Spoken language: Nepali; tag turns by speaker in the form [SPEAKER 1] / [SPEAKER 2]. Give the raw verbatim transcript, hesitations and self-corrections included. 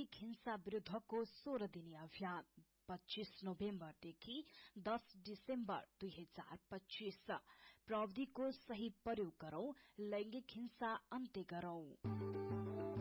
[SPEAKER 1] लैंगिक हिंसा विरूद्धको सोह्र दिने अभियान पच्चीस नोभेम्बरदेखि दस डिसेम्बर दुई हजार पच्चीस प्रविधिको सही प्रयोग गरौं, लैंगिक हिंसा अन्त्य गरौं।